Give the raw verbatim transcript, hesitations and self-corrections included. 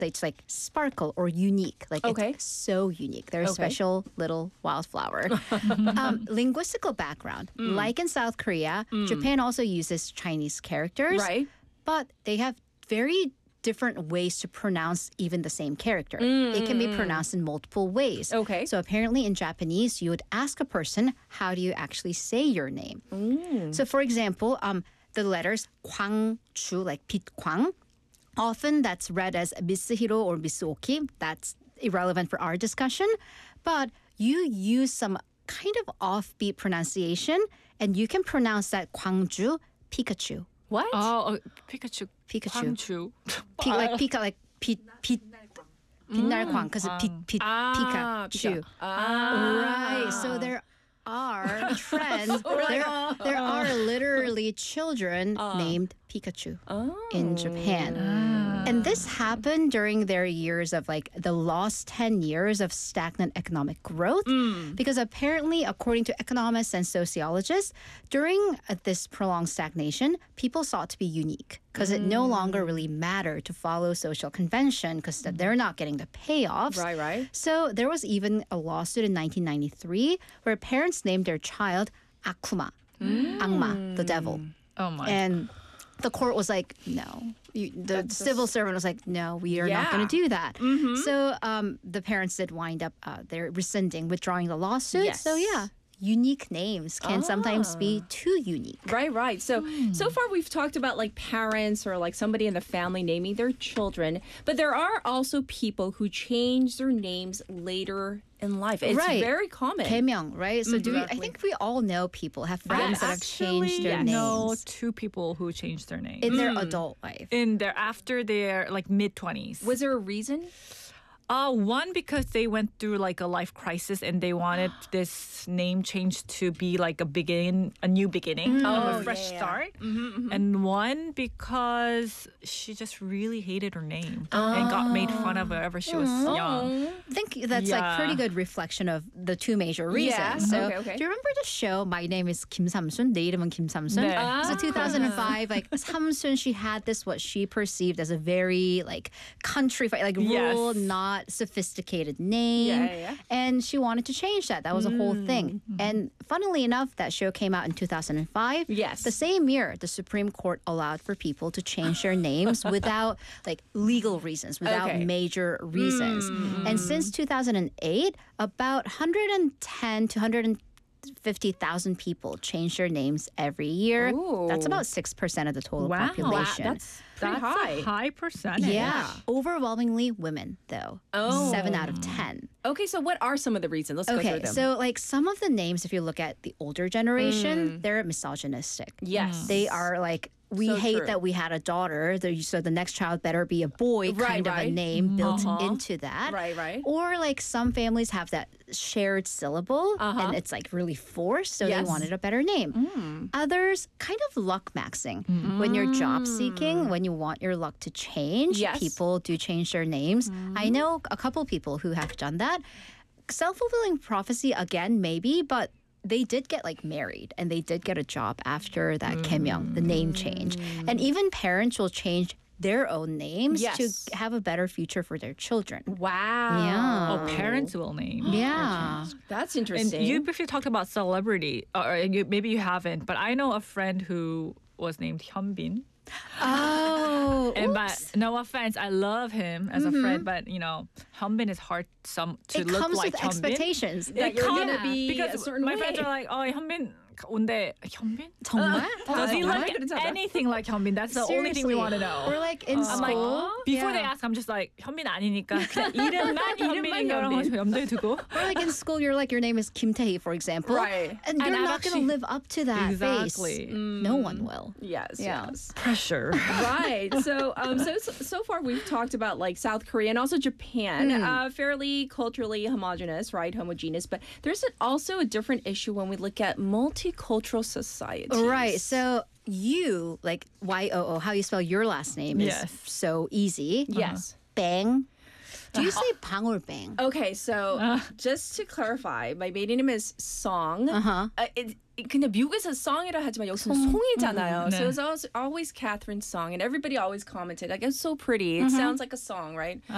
it's like sparkle or unique. Like Okay. it's so unique. They're a Okay. special little wildflower. um, linguistical background. Like in South Korea, Japan also uses Chinese characters. Right. But they have very different ways to pronounce even the same character. It can be pronounced in multiple ways. Okay. So apparently in Japanese, you would ask a person, how do you actually say your name? So for example, um, the letters Kwang-chu, like Pitkwang, often that's read as Mitsuhiro or Mitsuoki. That's irrelevant for our discussion. But you use some kind of offbeat pronunciation, and you can pronounce that Kwangju Pikachu. What? Oh, oh Pikachu. Pikachu. Pikachu. Pi, like Pika, like pi, pi, 빛날광, because pi, pi, Ah, Pikachu. Ah. Right. So there are trends. there, there are literally children named Pikachu in Japan. And this happened during their years of like the lost ten years of stagnant economic growth. Because apparently, according to economists and sociologists, during uh, this prolonged stagnation, people sought to be unique because it no longer really mattered to follow social convention because they're not getting the payoffs. Right, right. So there was even a lawsuit in nineteen ninety-three where parents named their child Akuma, Angma, the devil. Oh my. And the court was like, no. You, the That's civil servant was like, no, we are not Yeah. going to do that. So um, the parents did wind up, uh, they're rescinding, withdrawing the lawsuit. Yes. So yeah, unique names can sometimes be too unique. Right, right. So so far we've talked about like parents or like somebody in the family naming their children, but there are also people who change their names later in life. It's Right. very common. 개명, right? So do we, I Exactly. think we all know people, have friends that have changed their I know names two people who changed their name in their adult life. in their after their like mid twenties. Was there a reason? Uh, one because they went through like a life crisis and they wanted this name change to be like a begin, a new beginning, of Oh, a fresh yeah, yeah. start. And one because she just really hated her name and got made fun of whenever she was young. I think that's like Yeah. pretty good reflection of the two major reasons. Yeah. So Okay, okay. do you remember the show My Name is Kim Samsun? 내 이름은 Kim Samsun. 네. So two thousand five, like Samsun, she had this what she perceived as a very like country, like Yes. rural, not sophisticated name. Yeah, yeah, yeah. And she wanted to change that. That was a whole thing. And funnily enough, that show came out in two thousand five. Yes. The same year, the Supreme Court allowed for people to change their names without like legal reasons, without Okay. major reasons. And since two thousand eight, about one hundred ten to one hundred fifty thousand people change their names every year. Ooh. That's about six percent of the total Wow. population. Wow, that's pretty That's high. a high percentage. yeah. Overwhelmingly women, though. Oh. Seven out of ten. Okay, so what are some of the reasons? Let's go Okay, through them. so like some of the names, if you look at the older generation, they're misogynistic. Yes. They are like, we So hate true. that we had a daughter, the- so the next child better be a boy Right, kind of a right. name built Uh-huh. into that. Right, right. Or like some families have that shared syllable and it's like really forced, so Yes. they wanted a better name. Others kind of luck maxing. When you're job seeking, when you want your luck to change, Yes. people do change their names. I know a couple people who have done that. Self-fulfilling prophecy again, maybe, but they did get like married and they did get a job after that 개명, the name change. And even parents will change their own names Yes. to have a better future for their children. Wow. Yeah. Oh, parents will name. Yeah. That's And interesting. you briefly talked about celebrity, or you, maybe you haven't, but I know a friend who was named Hyunbin. Oh. And but no offense, I love him as a friend, but you know, Hyunbin is hard some to It look comes like with Hyunbin. expectations. That you're comes- gonna be because a certain my way. friends are like, oh, Hyunbin 온대. Hyunbin? 정말? Does he 정말? look 괜찮아. anything like Hyunbin? That's the only thing we want to know. Or like in I'm like, school. before they yeah. ask, I'm just like, 현빈 아니니까 그냥 이름만 현빈인가라고 현빈. 염두에 두고. Or like in school, you're like, your name is Kim Tae, for example. Right. And you're And I've not going to actually- live up to that Exactly. face. No one will. Yes, Yeah. yes. Pressure. Right. So, um, so so so far we've talked about like South Korea and also Japan, uh, fairly culturally homogenous, right, homogeneous. But there's also a different issue when we look at multicultural societies. Right. So you, like Y O O, how you spell your last name is Yes. so easy. Yes. Bang. Do you say bang or bang? Okay, so just to clarify, my maiden name is Song. Uh-huh. Uh, it, it, 근데 미국에서 Song이라 하지만 여기서는 송이잖아요. 네. So it's always, always Catherine Song, and everybody always commented like it's so pretty. It sounds like a song, right?